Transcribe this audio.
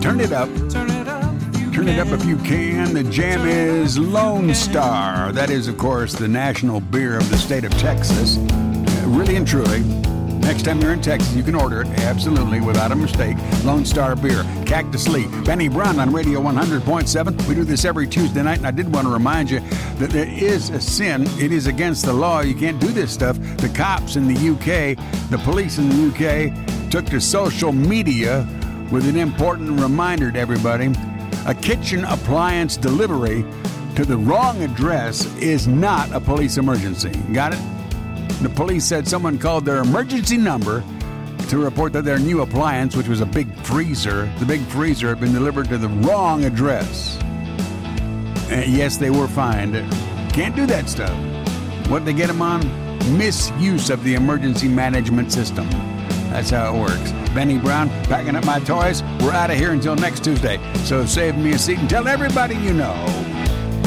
Turn it up. Turn it up if you can. The jam is Lone Star. That is, of course, the national beer of the state of Texas. Really and truly. Next time you're in Texas, you can order it, absolutely, without a mistake. Lone Star Beer, Cactus Lee, Benny Brown on Radio 100.7. We do this every Tuesday night, and I did want to remind you that there is a sin. It is against the law. You can't do this stuff. The cops in the UK, the police in the UK, took to social media with an important reminder to everybody. A kitchen appliance delivery to the wrong address is not a police emergency. Got it? The police said someone called their emergency number to report that their new appliance, which was a big freezer, the big freezer had been delivered to the wrong address. And yes, they were fined. Can't do that stuff. What they get them on? Misuse of the emergency management system. That's how it works. Benny Brown, packing up my toys. We're out of here until next Tuesday. So save me a seat and tell everybody you know.